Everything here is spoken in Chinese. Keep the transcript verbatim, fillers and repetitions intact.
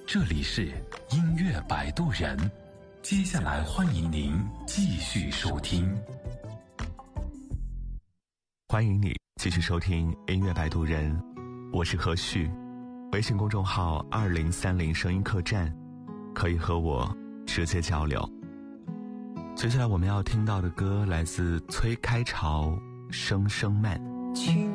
这里是音乐摆渡人，接下来欢迎您继续收听。 欢迎你继续收听音乐摆渡人，我是何旭，微信公众号二零三零声音客栈，可以和我直接交流。接下来我们要听到的歌来自崔开潮，声声慢。 请